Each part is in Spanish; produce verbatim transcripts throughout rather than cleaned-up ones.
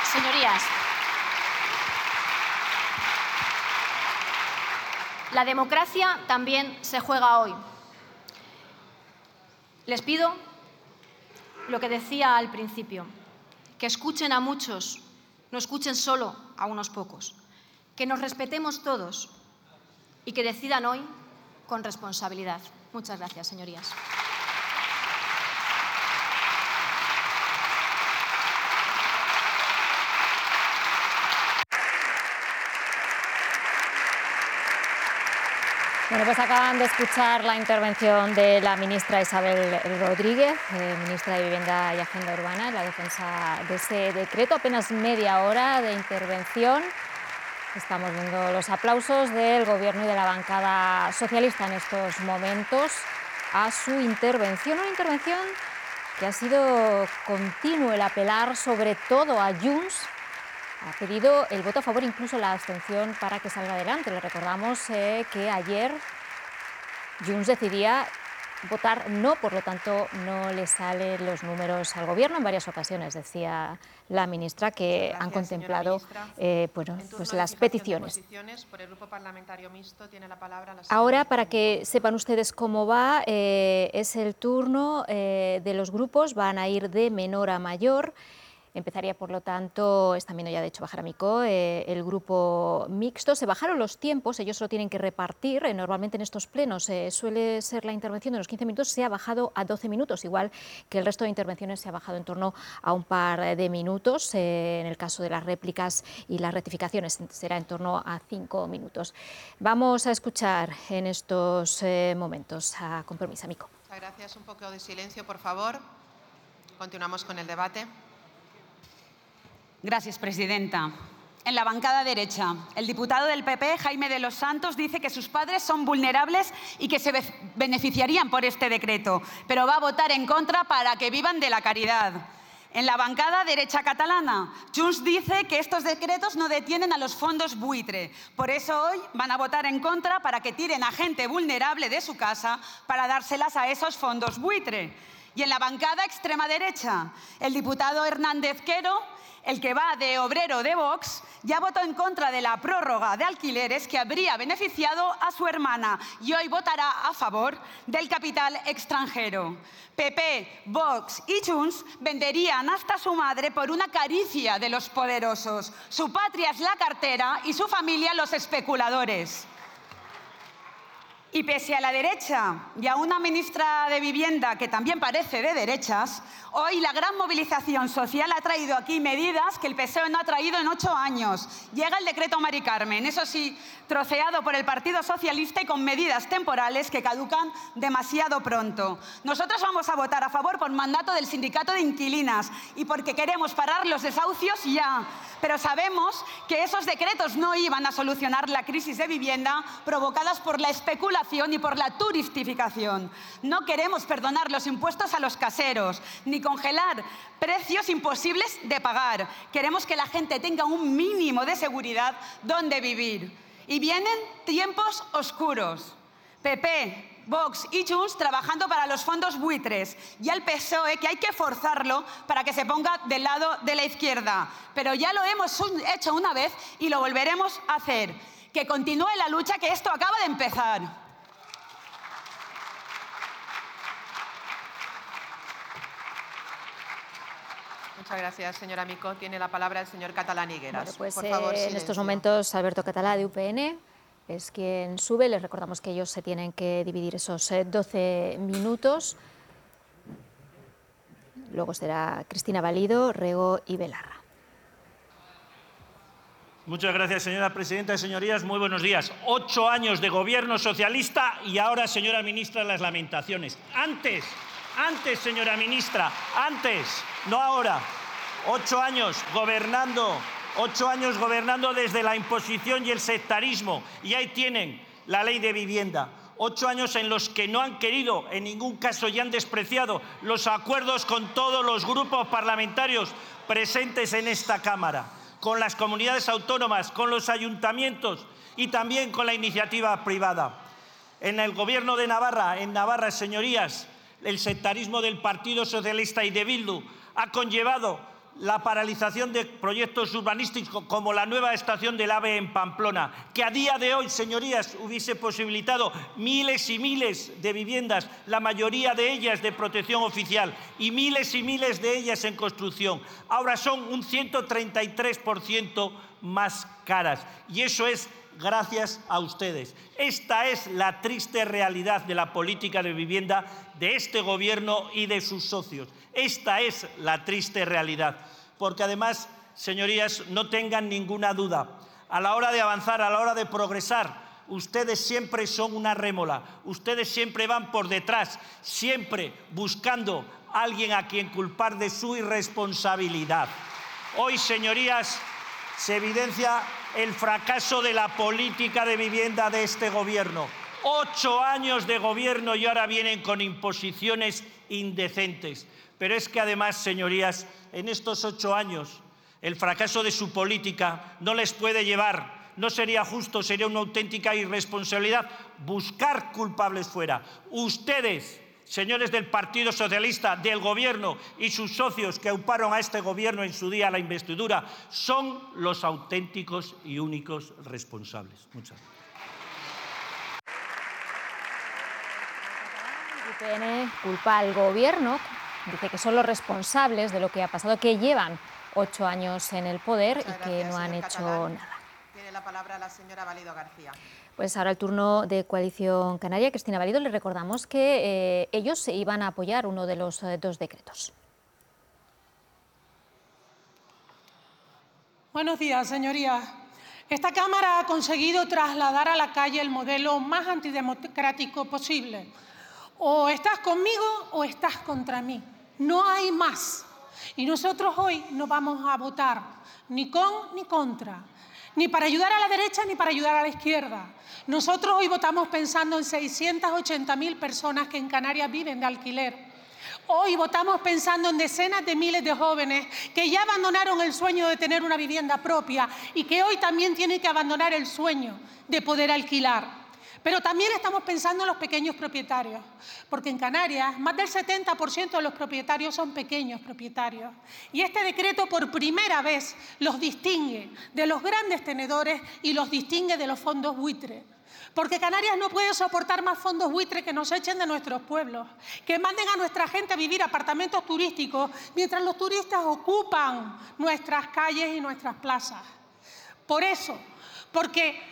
Señorías, la democracia también se juega hoy. Les pido lo que decía al principio, que escuchen a muchos, no escuchen solo a unos pocos, que nos respetemos todos y que decidan hoy con responsabilidad. Muchas gracias, señorías. Bueno, pues acaban de escuchar la intervención de la ministra Isabel Rodríguez, eh, ministra de Vivienda y Agenda Urbana, en la defensa de ese decreto. Apenas media hora de intervención. Estamos viendo los aplausos del Gobierno y de la bancada socialista en estos momentos a su intervención. Una intervención que ha sido continuo, el apelar sobre todo a Junts. Ha pedido el voto a favor, incluso la abstención, para que salga adelante. Le recordamos eh, que ayer Junts decidía votar no, por lo tanto no le salen los números al Gobierno. En varias ocasiones decía la ministra que Gracias, han contemplado eh, bueno, pues las peticiones. Por el Grupo Parlamentario Mixto tiene la palabra la Ahora, para que sepan ustedes cómo va, eh, es el turno eh, de los grupos, van a ir de menor a mayor. Empezaría, por lo tanto, es también ya de hecho bajar a Micó, eh, el grupo mixto. Se bajaron los tiempos, ellos lo tienen que repartir. Eh, normalmente en estos plenos eh, suele ser la intervención de los quince minutos, se ha bajado a doce minutos, igual que el resto de intervenciones se ha bajado en torno a un par de minutos. Eh, en el caso de las réplicas y las rectificaciones será en torno a cinco minutos. Vamos a escuchar en estos eh, momentos a Compromís, a Micó. Muchas gracias. Un poco de silencio, por favor. Continuamos con el debate. Gracias, presidenta. En la bancada derecha, el diputado del P P, Jaime de los Santos, dice que sus padres son vulnerables y que se beneficiarían por este decreto, pero va a votar en contra para que vivan de la caridad. En la bancada derecha catalana, Junts dice que estos decretos no detienen a los fondos buitre. Por eso hoy van a votar en contra para que tiren a gente vulnerable de su casa para dárselas a esos fondos buitre. Y en la bancada extrema derecha, el diputado Hernández Quero, el que va de obrero de Vox, ya votó en contra de la prórroga de alquileres que habría beneficiado a su hermana y hoy votará a favor del capital extranjero. P P, Vox y Junts venderían hasta su madre por una caricia de los poderosos. Su patria es la cartera y su familia los especuladores. Y pese a la derecha y a una ministra de Vivienda que también parece de derechas, hoy la gran movilización social ha traído aquí medidas que el P S O E no ha traído en ocho años. Llega el decreto Mari Carmen, eso sí, troceado por el Partido Socialista y con medidas temporales que caducan demasiado pronto. Nosotros vamos a votar a favor por mandato del sindicato de inquilinas y porque queremos parar los desahucios ya. Pero sabemos que esos decretos no iban a solucionar la crisis de vivienda provocadas por la especulación y por la turistificación. No queremos perdonar los impuestos a los caseros, ni congelar precios imposibles de pagar. Queremos que la gente tenga un mínimo de seguridad donde vivir. Y vienen tiempos oscuros. P P, Vox y Junts trabajando para los fondos buitres y al P S O E que hay que forzarlo para que se ponga del lado de la izquierda. Pero ya lo hemos hecho una vez y lo volveremos a hacer. Que continúe la lucha, que esto acaba de empezar. Muchas gracias, señora Micó. Tiene la palabra el señor Catalán Higueras. Bueno, pues Por favor, eh, en estos momentos Alberto Catalá, de U P N, es quien sube. Les recordamos que ellos se tienen que dividir esos eh, doce minutos. Luego será Cristina Valido, Rego y Belarra. Muchas gracias, señora presidenta. Señorías, muy buenos días. Ocho años de gobierno socialista y ahora, señora ministra, las lamentaciones. Antes, antes, señora ministra, antes, no ahora. Ocho años gobernando, ocho años gobernando desde la imposición y el sectarismo. Y ahí tienen la ley de vivienda. Ocho años en los que no han querido, en ningún caso, y han despreciado los acuerdos con todos los grupos parlamentarios presentes en esta Cámara, con las comunidades autónomas, con los ayuntamientos y también con la iniciativa privada. En el Gobierno de Navarra, en Navarra, señorías, el sectarismo del Partido Socialista y de Bildu ha conllevado la paralización de proyectos urbanísticos como la nueva estación del AVE en Pamplona, que a día de hoy, señorías, hubiese posibilitado miles y miles de viviendas, la mayoría de ellas de protección oficial y miles y miles de ellas en construcción. Ahora son un ciento treinta y tres por ciento más caras y eso es gracias a ustedes. Esta es la triste realidad de la política de vivienda de este Gobierno y de sus socios. Esta es la triste realidad. Porque además, señorías, no tengan ninguna duda, a la hora de avanzar, a la hora de progresar, ustedes siempre son una rémora, ustedes siempre van por detrás, siempre buscando a alguien a quien culpar de su irresponsabilidad. Hoy, señorías, se evidencia el fracaso de la política de vivienda de este Gobierno. Ocho años de gobierno y ahora vienen con imposiciones indecentes. Pero es que además, señorías, en estos ocho años el fracaso de su política no les puede llevar, no sería justo, sería una auténtica irresponsabilidad buscar culpables fuera. Ustedes, señores del Partido Socialista, del Gobierno y sus socios que auparon a este Gobierno en su día a la investidura, son los auténticos y únicos responsables. Muchas gracias. U P N culpa al Gobierno, dice que son los responsables de lo que ha pasado, que llevan ocho años en el poder Muchas y que gracias, no han señor hecho Catalán. nada. Tiene la palabra la señora Valido García. Pues ahora el turno de Coalición Canaria. Cristina Valido, le recordamos que eh, ellos iban a apoyar uno de los eh, dos decretos. Buenos días, señorías. Esta Cámara ha conseguido trasladar a la calle el modelo más antidemocrático posible. O estás conmigo o estás contra mí. No hay más. Y nosotros hoy no vamos a votar ni con ni contra, ni para ayudar a la derecha ni para ayudar a la izquierda. Nosotros hoy votamos pensando en seiscientas ochenta mil personas que en Canarias viven de alquiler. Hoy votamos pensando en decenas de miles de jóvenes que ya abandonaron el sueño de tener una vivienda propia y que hoy también tienen que abandonar el sueño de poder alquilar. Pero también estamos pensando en los pequeños propietarios, porque en Canarias más del setenta por ciento de los propietarios son pequeños propietarios. Y este decreto por primera vez los distingue de los grandes tenedores y los distingue de los fondos buitre. Porque Canarias no puede soportar más fondos buitre que nos echen de nuestros pueblos, que manden a nuestra gente a vivir apartamentos turísticos mientras los turistas ocupan nuestras calles y nuestras plazas. Por eso, porque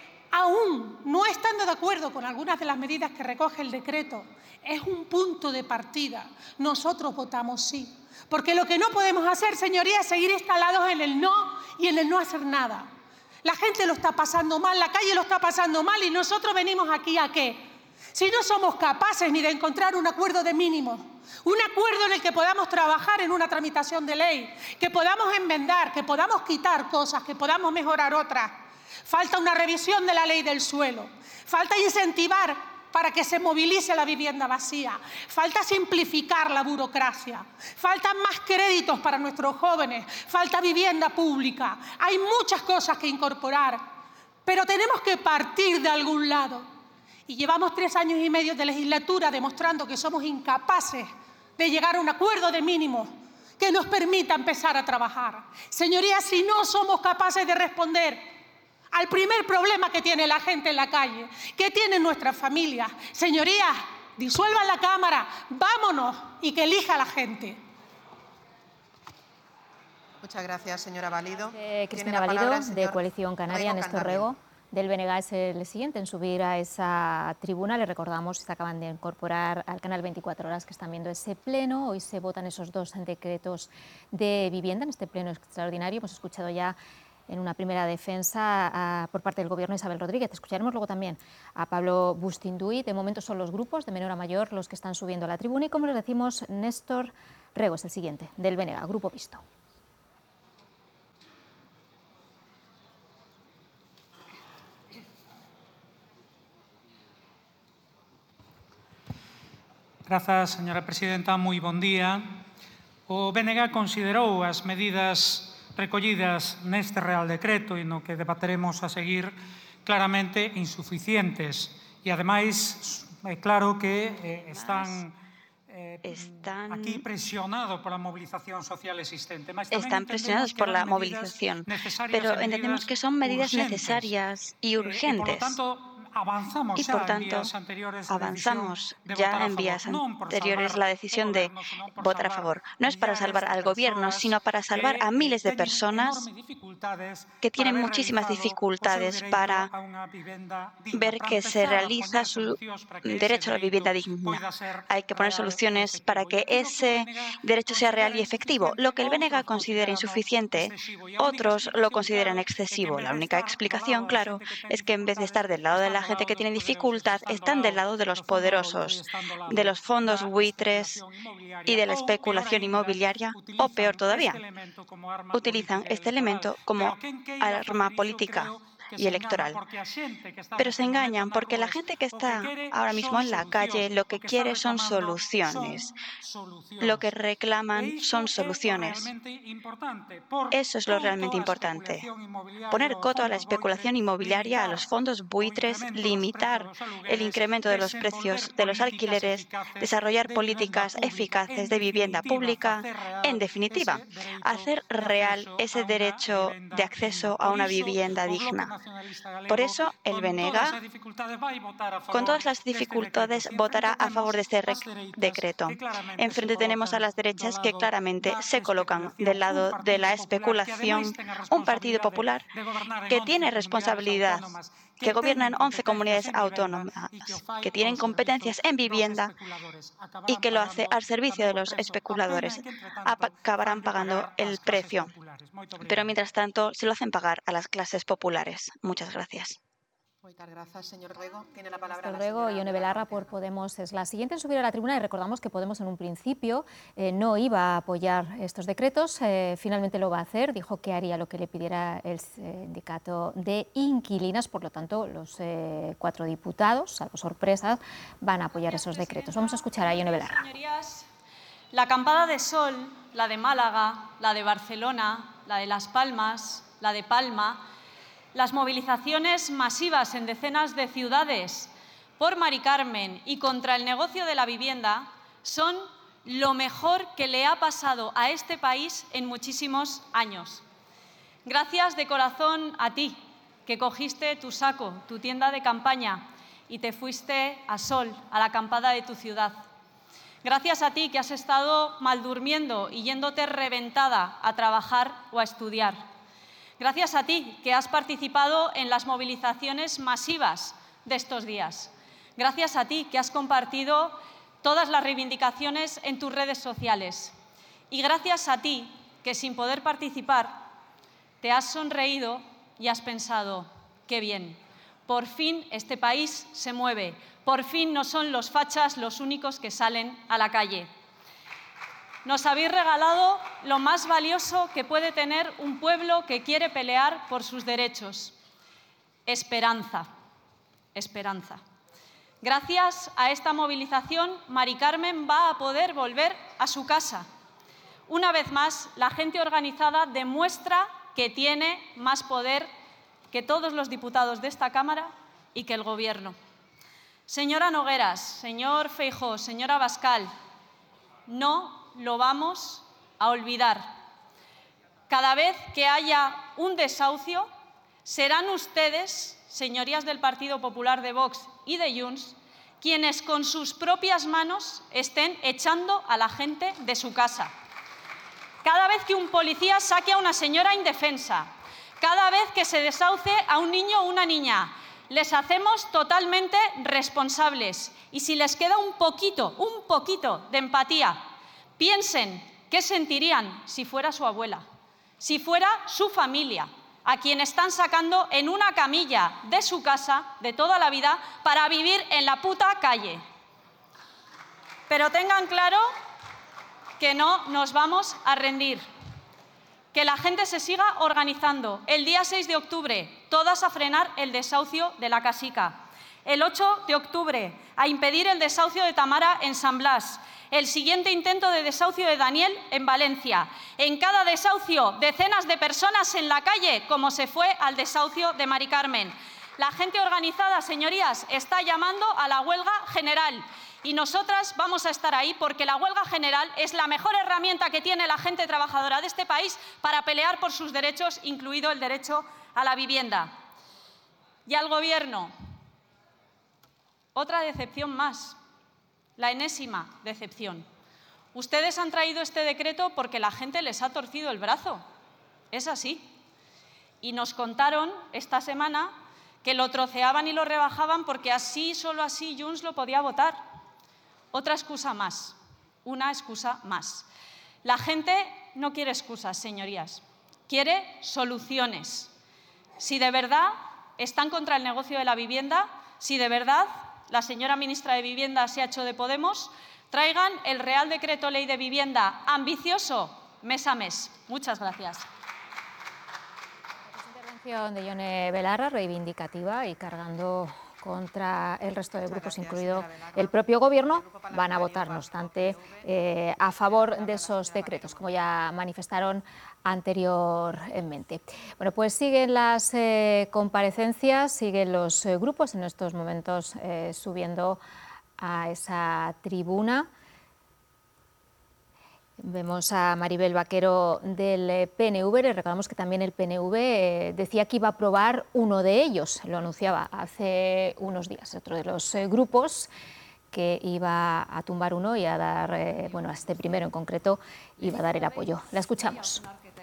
aún no estando de acuerdo con algunas de las medidas que recoge el decreto, es un punto de partida. Nosotros votamos sí. Porque lo que no podemos hacer, señorías, es seguir instalados en el no y en el no hacer nada. La gente lo está pasando mal, la calle lo está pasando mal y nosotros venimos aquí ¿a qué? Si no somos capaces ni de encontrar un acuerdo de mínimos, un acuerdo en el que podamos trabajar en una tramitación de ley, que podamos enmendar, que podamos quitar cosas, que podamos mejorar otras. Falta una revisión de la ley del suelo, falta incentivar para que se movilice la vivienda vacía, falta simplificar la burocracia, faltan más créditos para nuestros jóvenes, falta vivienda pública. Hay muchas cosas que incorporar, pero tenemos que partir de algún lado. Y llevamos tres años y medio de legislatura demostrando que somos incapaces de llegar a un acuerdo de mínimos que nos permita empezar a trabajar. Señorías, si no somos capaces de responder al primer problema que tiene la gente en la calle, que tienen nuestras familias, señorías, disuelvan la Cámara, vámonos y que elija la gente. Muchas gracias, señora Valido. Eh, Cristina Valido, de Coalición Canaria. Néstor Rego, del B N G, es el siguiente en subir a esa tribuna. Le recordamos que se acaban de incorporar al canal veinticuatro horas que están viendo ese pleno. Hoy se votan esos dos decretos de vivienda en este pleno extraordinario. Hemos escuchado ya en una primera defensa a, por parte del Gobierno Isabel Rodríguez. Escucharemos luego también a Pablo Bustinduy. De momento son los grupos de menor a mayor los que están subiendo a la tribuna y, como les decimos, Néstor Rego es el siguiente, del B N G, Grupo Visto. Grazas, señora presidenta. Moi bon día. O B N G considerou as medidas recollidas neste Real Decreto e no que debateremos a seguir claramente insuficientes e, ademais, é claro que eh, están eh, están aquí presionados por la movilización social existente. Están presionados por la movilización, pero entendemos que son medidas necesarias y urgentes. Y, por tanto, avanzamos ya en vías anteriores la decisión de votar a favor. No es para salvar al Gobierno, sino para salvar a miles de personas que tienen muchísimas dificultades para ver que se realiza su derecho a la vivienda digna. Hay que poner soluciones para que ese derecho sea real y efectivo. Lo que el B N G considera insuficiente, otros lo consideran excesivo. La única explicación, claro, es que en vez de estar del lado de la gente que tiene dificultad, están del lado de los poderosos, de los fondos buitres y de la especulación inmobiliaria, o peor todavía, utilizan este elemento como arma política y electoral. Pero se engañan porque la gente que está ahora mismo en la calle lo que quiere son soluciones. Lo que reclaman son soluciones. Eso es lo realmente importante. Poner coto a la especulación inmobiliaria, a los fondos buitres, limitar el incremento de los precios de los alquileres, desarrollar políticas eficaces de vivienda pública, en definitiva, hacer real ese derecho de acceso a una vivienda digna. Por eso, el B N G, con todas las dificultades, votará a favor de este decreto. Enfrente tenemos a las derechas que claramente se colocan del lado de la especulación, un Partido Popular que tiene responsabilidad, que gobierna en once comunidades autónomas, que tienen competencias en vivienda y que lo hace al servicio de los especuladores. Acabarán pagando el precio. Pero, mientras tanto, se lo hacen pagar a las clases populares. Muchas gracias. Muchas gracias, señor Rego. Tiene la palabra Hasta luego. Ione Belarra por Podemos es la siguiente en subir a la tribuna, y recordamos que Podemos en un principio eh, no iba a apoyar estos decretos, eh, finalmente lo va a hacer, dijo que haría lo que le pidiera el sindicato de inquilinas, por lo tanto los eh, cuatro diputados, salvo sorpresas, van a apoyar esos decretos. Vamos a escuchar a Ione Belarra. Señorías, la acampada de sol, la de Málaga, la de Barcelona, la de Las Palmas, la de Palma, las movilizaciones masivas en decenas de ciudades por Mari Carmen y contra el negocio de la vivienda son lo mejor que le ha pasado a este país en muchísimos años. Gracias de corazón a ti, que cogiste tu saco, tu tienda de campaña y te fuiste a Sol, a la acampada de tu ciudad. Gracias a ti, que has estado mal durmiendo y yéndote reventada a trabajar o a estudiar. Gracias a ti, que has participado en las movilizaciones masivas de estos días. Gracias a ti, que has compartido todas las reivindicaciones en tus redes sociales. Y gracias a ti, que sin poder participar, te has sonreído y has pensado, qué bien, por fin este país se mueve, por fin no son los fachas los únicos que salen a la calle. Nos habéis regalado lo más valioso que puede tener un pueblo que quiere pelear por sus derechos: esperanza, esperanza. Gracias a esta movilización, Mari Carmen va a poder volver a su casa. Una vez más, la gente organizada demuestra que tiene más poder que todos los diputados de esta Cámara y que el Gobierno. Señora Nogueras, señor Feijóo, señora Abascal, no lo vamos a olvidar. Cada vez que haya un desahucio, serán ustedes, señorías del Partido Popular, de Vox y de Junts, quienes con sus propias manos estén echando a la gente de su casa. Cada vez que un policía saque a una señora indefensa, cada vez que se desahucie a un niño o una niña, les hacemos totalmente responsables. Y si les queda un poquito, un poquito de empatía, piensen qué sentirían si fuera su abuela, si fuera su familia, a quien están sacando en una camilla de su casa de toda la vida para vivir en la puta calle. Pero tengan claro que no nos vamos a rendir, que la gente se siga organizando. El día seis de octubre, todas a frenar el desahucio de la Casica. El ocho de octubre, a impedir el desahucio de Tamara en San Blas. El siguiente intento de desahucio de Daniel en Valencia. En cada desahucio, decenas de personas en la calle, como se fue al desahucio de Mari Carmen. La gente organizada, señorías, está llamando a la huelga general. Y nosotras vamos a estar ahí porque la huelga general es la mejor herramienta que tiene la gente trabajadora de este país para pelear por sus derechos, incluido el derecho a la vivienda. Y al Gobierno, otra decepción más, la enésima decepción. Ustedes han traído este decreto porque la gente les ha torcido el brazo. Es así. Y nos contaron esta semana que lo troceaban y lo rebajaban porque así, solo así, Junts lo podía votar. Otra excusa más, una excusa más. La gente no quiere excusas, señorías, quiere soluciones. Si de verdad están contra el negocio de la vivienda, si de verdad la señora ministra de Vivienda se ha hecho de Podemos, traigan el Real Decreto Ley de Vivienda ambicioso mes a mes. Muchas gracias. Intervención de Ione Belarra, reivindicativa y cargando contra el resto de grupos, incluido el propio Gobierno, van a votar, no obstante, eh, a favor de esos decretos, como ya manifestaron anteriormente. Bueno, pues siguen las eh, comparecencias, siguen los eh, grupos en estos momentos eh, subiendo a esa tribuna. Vemos a Maribel Vaquero del P N V, le recordamos que también el P N V decía que iba a aprobar uno de ellos, lo anunciaba hace unos días, otro de los grupos que iba a tumbar uno y a dar, eh, bueno, a este primero en concreto, iba a dar el apoyo. La escuchamos.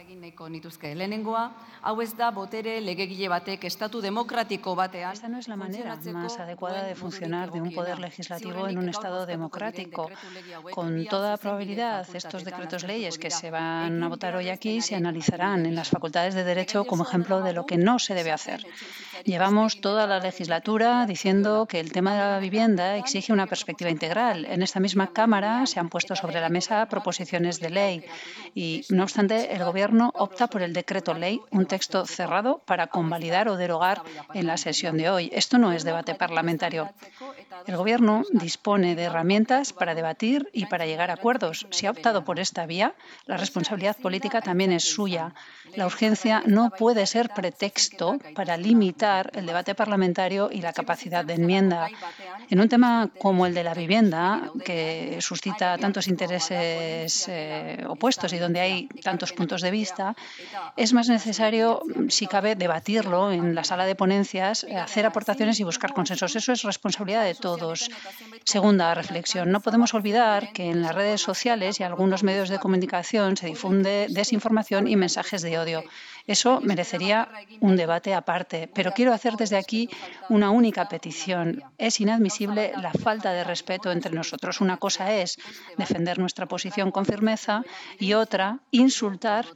Lehenengoa, hau ez da botere legegile batek estatu demokratiko batean. Esta no es la manera más adecuada de funcionar de un poder legislativo en un Estado democrático. Con toda probabilidad, estos decretos leyes que se van a votar hoy aquí se analizarán en las facultades de Derecho como ejemplo de lo que no se debe hacer. Llevamos toda la legislatura diciendo que el tema de la vivienda exige una perspectiva integral. En esta misma Cámara se han puesto sobre la mesa proposiciones de ley y, no obstante, el Gobierno opta por el decreto ley, un texto cerrado para convalidar o derogar en la sesión de hoy. Esto no es debate parlamentario. El Gobierno dispone de herramientas para debatir y para llegar a acuerdos. Si ha optado por esta vía, la responsabilidad política también es suya. La urgencia no puede ser pretexto para limitar el debate parlamentario y la capacidad de enmienda. En un tema como el de la vivienda, que suscita tantos intereses eh, opuestos y donde hay tantos puntos de vista, es más necesario, si cabe, debatirlo en la sala de ponencias, hacer aportaciones y buscar consensos. Eso es responsabilidad de todos. Segunda reflexión. No podemos olvidar que en las redes sociales y algunos medios de comunicación se difunde desinformación y mensajes de odio. Eso merecería un debate aparte. Pero quiero hacer desde aquí una única petición. Es inadmisible la falta de respeto entre nosotros. Una cosa es defender nuestra posición con firmeza y otra, insultar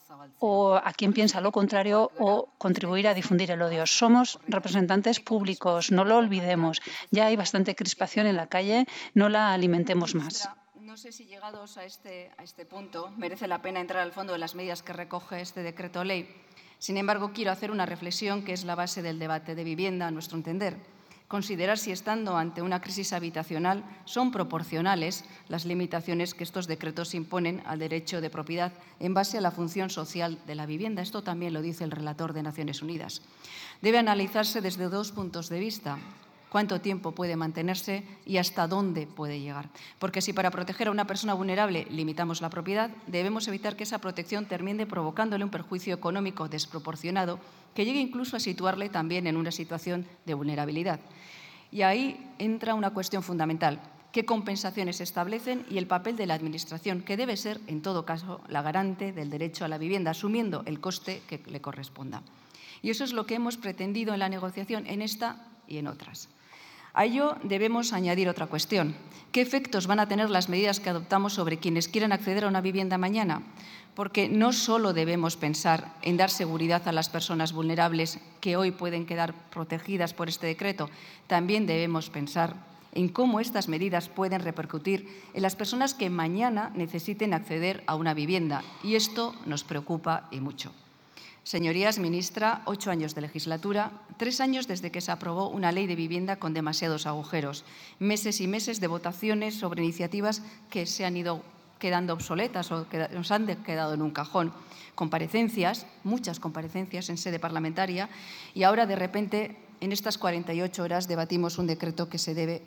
o a quien piensa lo contrario o contribuir a difundir el odio. Somos representantes públicos, no lo olvidemos. Ya hay bastante crispación en la calle, no la alimentemos más. No sé si llegados a este, a este punto merece la pena entrar al fondo de las medidas que recoge este decreto ley. Sin embargo, quiero hacer una reflexión que es la base del debate de vivienda, a nuestro entender. Considerar si, estando ante una crisis habitacional, son proporcionales las limitaciones que estos decretos imponen al derecho de propiedad en base a la función social de la vivienda. Esto también lo dice el relator de Naciones Unidas. Debe analizarse desde dos puntos de vista. Cuánto tiempo puede mantenerse y hasta dónde puede llegar. Porque si para proteger a una persona vulnerable limitamos la propiedad, debemos evitar que esa protección termine provocándole un perjuicio económico desproporcionado que llegue incluso a situarle también en una situación de vulnerabilidad. Y ahí entra una cuestión fundamental. ¿Qué compensaciones se establecen y el papel de la Administración, que debe ser, en todo caso, la garante del derecho a la vivienda, asumiendo el coste que le corresponda? Y eso es lo que hemos pretendido en la negociación, en esta y en otras. A ello debemos añadir otra cuestión. ¿Qué efectos van a tener las medidas que adoptamos sobre quienes quieran acceder a una vivienda mañana? Porque no solo debemos pensar en dar seguridad a las personas vulnerables que hoy pueden quedar protegidas por este decreto, también debemos pensar en cómo estas medidas pueden repercutir en las personas que mañana necesiten acceder a una vivienda. Y esto nos preocupa y mucho. Señorías, ministra, ocho años de legislatura, tres años desde que se aprobó una ley de vivienda con demasiados agujeros, meses y meses de votaciones sobre iniciativas que se han ido quedando obsoletas o que nos han quedado en un cajón, comparecencias, muchas comparecencias en sede parlamentaria y ahora de repente en estas cuarenta y ocho horas debatimos un decreto que se debe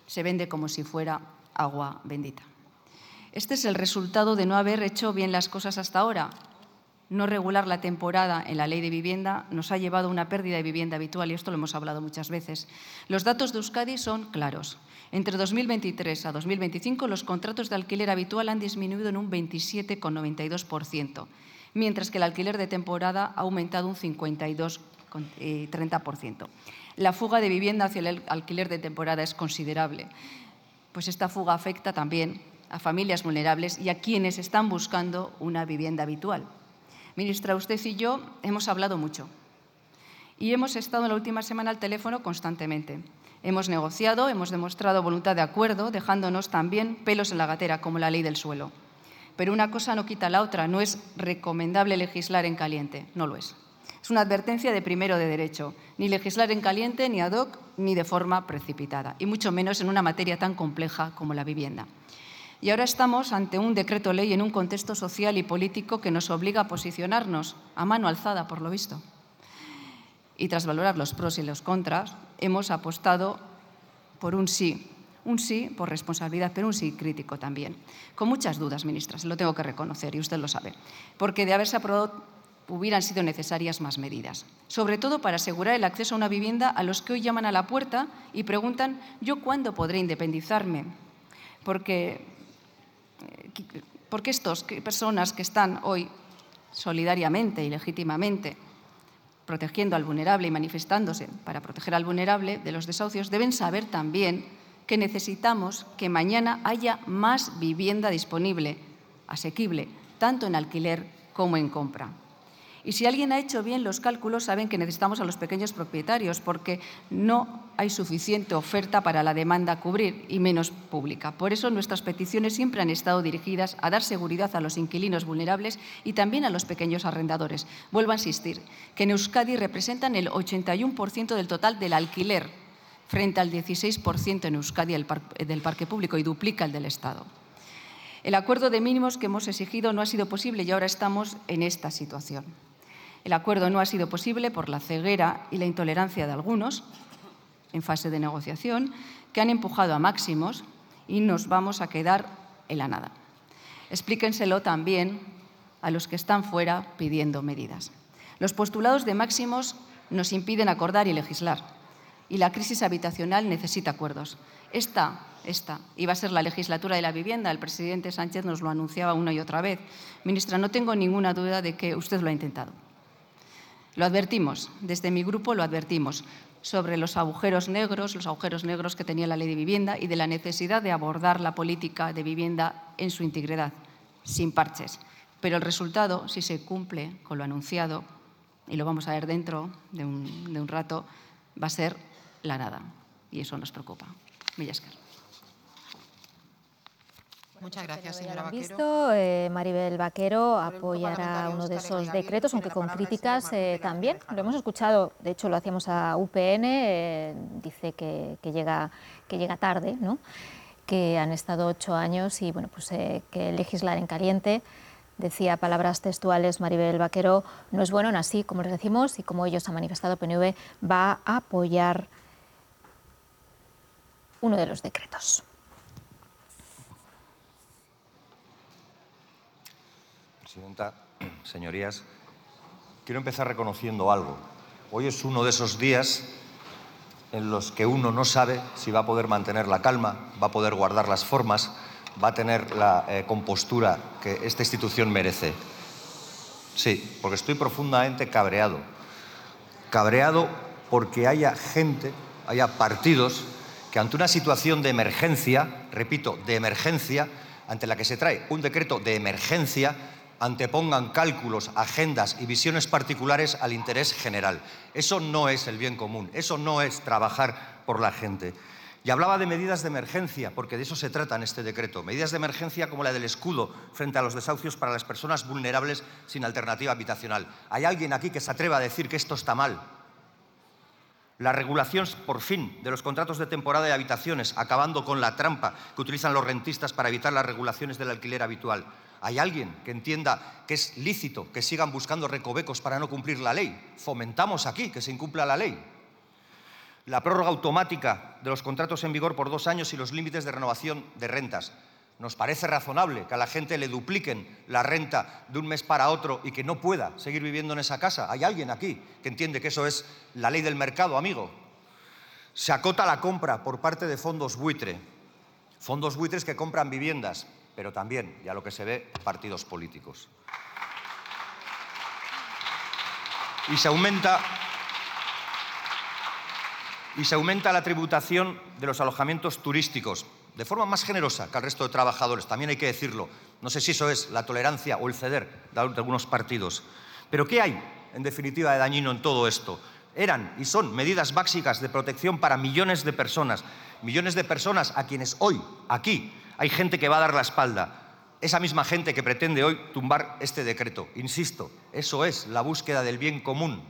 Se vende como si fuera agua bendita. Este es el resultado de no haber hecho bien las cosas hasta ahora. No regular la temporada en la Ley de Vivienda nos ha llevado a una pérdida de vivienda habitual, y esto lo hemos hablado muchas veces. Los datos de Euskadi son claros. Entre dos mil veintitrés a dos mil veinticinco, los contratos de alquiler habitual han disminuido en un veintisiete coma noventa y dos por ciento, mientras que el alquiler de temporada ha aumentado un cincuenta y dos coma treinta por ciento. La fuga de vivienda hacia el alquiler de temporada es considerable, pues esta fuga afecta también a familias vulnerables y a quienes están buscando una vivienda habitual. Ministra, usted y yo hemos hablado mucho y hemos estado en la última semana al teléfono constantemente. Hemos negociado, hemos demostrado voluntad de acuerdo, dejándonos también pelos en la gatera, como la ley del suelo. Pero una cosa no quita la otra, no es recomendable legislar en caliente, no lo es. Es una advertencia de primero de derecho, ni legislar en caliente, ni ad hoc, ni de forma precipitada, y mucho menos en una materia tan compleja como la vivienda. Y ahora estamos ante un decreto ley en un contexto social y político que nos obliga a posicionarnos a mano alzada, por lo visto. Y tras valorar los pros y los contras, hemos apostado por un sí. Un sí por responsabilidad, pero un sí crítico también. Con muchas dudas, ministra, se lo tengo que reconocer y usted lo sabe. Porque de haberse aprobado hubieran sido necesarias más medidas. Sobre todo para asegurar el acceso a una vivienda a los que hoy llaman a la puerta y preguntan ¿yo cuándo podré independizarme? Porque... Porque estas personas que están hoy solidariamente y legítimamente protegiendo al vulnerable y manifestándose para proteger al vulnerable de los desahucios deben saber también que necesitamos que mañana haya más vivienda disponible, asequible, tanto en alquiler como en compra. Y si alguien ha hecho bien los cálculos, saben que necesitamos a los pequeños propietarios porque no hay suficiente oferta para la demanda a cubrir y menos pública. Por eso nuestras peticiones siempre han estado dirigidas a dar seguridad a los inquilinos vulnerables y también a los pequeños arrendadores. Vuelvo a insistir que en Euskadi representan el ochenta y uno por ciento del total del alquiler frente al dieciséis por ciento en Euskadi del parque público y duplica el del Estado. El acuerdo de mínimos que hemos exigido no ha sido posible y ahora estamos en esta situación. El acuerdo no ha sido posible por la ceguera y la intolerancia de algunos, en fase de negociación, que han empujado a máximos y nos vamos a quedar en la nada. Explíquenselo también a los que están fuera pidiendo medidas. Los postulados de máximos nos impiden acordar y legislar, y la crisis habitacional necesita acuerdos. Esta, esta iba a ser la legislatura de la vivienda, el presidente Sánchez nos lo anunciaba una y otra vez. Ministra, no tengo ninguna duda de que usted lo ha intentado. Lo advertimos, desde mi grupo lo advertimos, sobre los agujeros negros, los agujeros negros que tenía la Ley de Vivienda y de la necesidad de abordar la política de vivienda en su integridad, sin parches. Pero el resultado, si se cumple con lo anunciado, y lo vamos a ver dentro de un, de un rato, va a ser la nada. Y eso nos preocupa. Mila esker. Muchas gracias, señora Vaquero. Vaquero. Visto, eh, Maribel Vaquero apoyará uno de esos decretos, aunque con críticas eh, también. Lo hemos escuchado, de hecho lo hacíamos a U P N, eh, dice que, que, llega, que llega tarde, ¿no? Que han estado ocho años y bueno, pues, eh, que legislar en caliente, decía palabras textuales Maribel Vaquero, no es bueno, en así como les decimos y como ellos han manifestado, P N V va a apoyar uno de los decretos. Presidenta, señorías, quiero empezar reconociendo algo. Hoy es uno de esos días en los que uno no sabe si va a poder mantener la calma, va a poder guardar las formas, va a tener la eh, compostura que esta institución merece. Sí, porque estoy profundamente cabreado. Cabreado porque haya gente, haya partidos que ante una situación de emergencia, repito, de emergencia, ante la que se trae un decreto de emergencia, antepongan cálculos, agendas y visiones particulares al interés general. Eso no es el bien común, eso no es trabajar por la gente. Y hablaba de medidas de emergencia, porque de eso se trata en este decreto. Medidas de emergencia como la del escudo frente a los desahucios para las personas vulnerables sin alternativa habitacional. ¿Hay alguien aquí que se atreva a decir que esto está mal? La regulación, por fin, de los contratos de temporada de habitaciones, acabando con la trampa que utilizan los rentistas para evitar las regulaciones del alquiler habitual. ¿Hay alguien que entienda que es lícito que sigan buscando recovecos para no cumplir la ley? Fomentamos aquí que se incumpla la ley. la prórroga automática de los contratos en vigor por dos años y los límites de renovación de rentas. ¿Nos parece razonable que a la gente le dupliquen la renta de un mes para otro y que no pueda seguir viviendo en esa casa? ¿Hay alguien aquí que entiende que eso es la ley del mercado, amigo? Se acota la compra por parte de fondos buitre. Fondos buitres que compran viviendas, pero también, y a lo que se ve, partidos políticos. Y se aumenta... Y se aumenta la tributación de los alojamientos turísticos, de forma más generosa que al resto de trabajadores, también hay que decirlo. No sé si eso es la tolerancia o el ceder de algunos partidos. Pero ¿qué hay, en definitiva, de dañino en todo esto? Eran y son medidas básicas de protección para millones de personas, millones de personas a quienes hoy, aquí, hay gente que va a dar la espalda. Esa misma gente que pretende hoy tumbar este decreto. Insisto, eso es la búsqueda del bien común.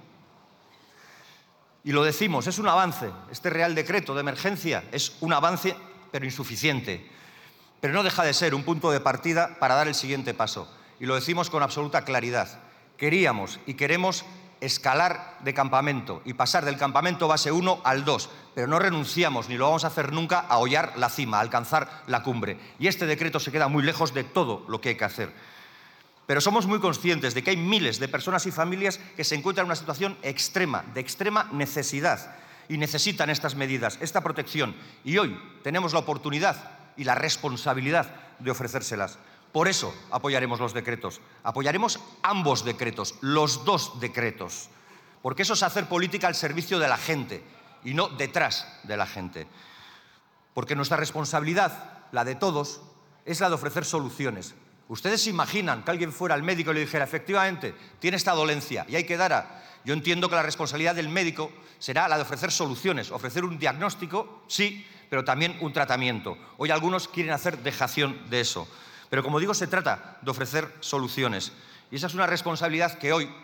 Y lo decimos, es un avance. Este Real Decreto de emergencia es un avance, pero insuficiente. Pero no deja de ser un punto de partida para dar el siguiente paso. Y lo decimos con absoluta claridad. Queríamos y queremos escalar de campamento y pasar del campamento base uno al dos, pero no renunciamos, ni lo vamos a hacer nunca, a hollar la cima, a alcanzar la cumbre. Y este decreto se queda muy lejos de todo lo que hay que hacer. Pero somos muy conscientes de que hay miles de personas y familias que se encuentran en una situación extrema, de extrema necesidad, y necesitan estas medidas, esta protección. Y hoy tenemos la oportunidad y la responsabilidad de ofrecérselas. Por eso apoyaremos los decretos. Apoyaremos ambos decretos, los dos decretos. Porque eso es hacer política al servicio de la gente y no detrás de la gente. Porque nuestra responsabilidad, la de todos, es la de ofrecer soluciones. ¿Ustedes se imaginan que alguien fuera al médico y le dijera, efectivamente, tiene esta dolencia y hay que dar a... Yo entiendo que la responsabilidad del médico será la de ofrecer soluciones, ofrecer un diagnóstico, sí, pero también un tratamiento. Hoy algunos quieren hacer dejación de eso. Pero como digo, se trata de ofrecer soluciones. Y esa es una responsabilidad que hoy,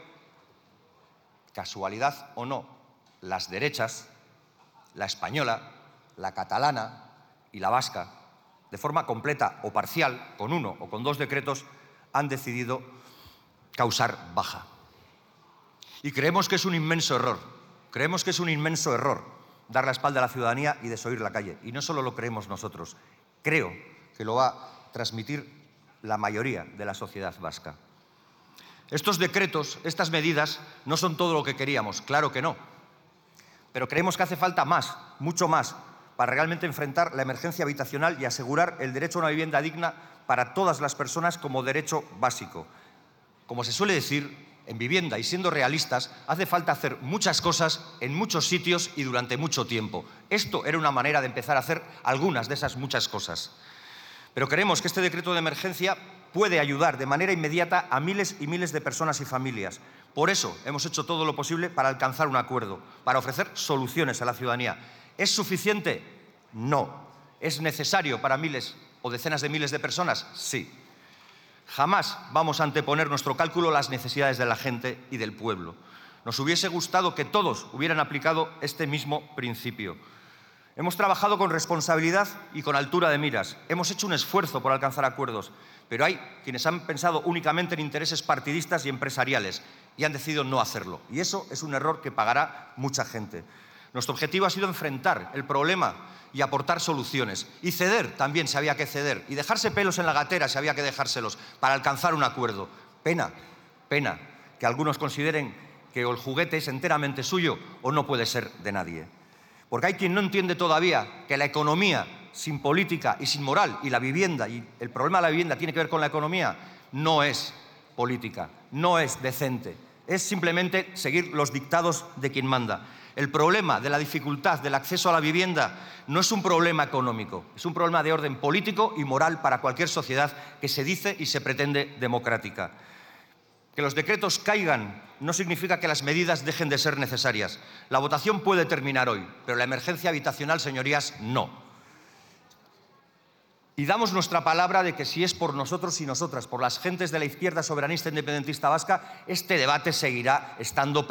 casualidad o no, las derechas, la española, la catalana y la vasca, de forma completa o parcial, con uno o con dos decretos, han decidido causar baja. Y creemos que es un inmenso error, creemos que es un inmenso error dar la espalda a la ciudadanía y desoír la calle. Y no solo lo creemos nosotros, creo que lo va a transmitir la mayoría de la sociedad vasca. Estos decretos, estas medidas, no son todo lo que queríamos, claro que no. Pero creemos que hace falta más, mucho más, para realmente enfrentar la emergencia habitacional y asegurar el derecho a una vivienda digna para todas las personas como derecho básico. Como se suele decir, en vivienda y siendo realistas, hace falta hacer muchas cosas en muchos sitios y durante mucho tiempo. Esto era una manera de empezar a hacer algunas de esas muchas cosas. Pero creemos que este decreto de emergencia puede ayudar de manera inmediata a miles y miles de personas y familias. Por eso hemos hecho todo lo posible para alcanzar un acuerdo, para ofrecer soluciones a la ciudadanía. ¿Es suficiente? No. ¿Es necesario para miles o decenas de miles de personas? Sí. Jamás vamos a anteponer nuestro cálculo a las necesidades de la gente y del pueblo. Nos hubiese gustado que todos hubieran aplicado este mismo principio. Hemos trabajado con responsabilidad y con altura de miras. Hemos hecho un esfuerzo por alcanzar acuerdos, pero hay quienes han pensado únicamente en intereses partidistas y empresariales y han decidido no hacerlo. Y eso es un error que pagará mucha gente. Nuestro objetivo ha sido enfrentar el problema y aportar soluciones. Y ceder también se había que ceder. Y dejarse pelos en la gatera se había que dejárselos para alcanzar un acuerdo. Pena, pena que algunos consideren que o el juguete es enteramente suyo o no puede ser de nadie. Porque hay quien no entiende todavía que la economía sin política y sin moral, y la vivienda, y el problema de la vivienda tiene que ver con la economía, no es política, no es decente. Es simplemente seguir los dictados de quien manda. El problema de la dificultad del acceso a la vivienda no es un problema económico, es un problema de orden político y moral para cualquier sociedad que se dice y se pretende democrática. Que los decretos caigan no significa que las medidas dejen de ser necesarias. La votación puede terminar hoy, pero la emergencia habitacional, señorías, no. Y damos nuestra palabra de que si es por nosotros y nosotras, por las gentes de la izquierda soberanista independentista vasca, este debate seguirá estando presente.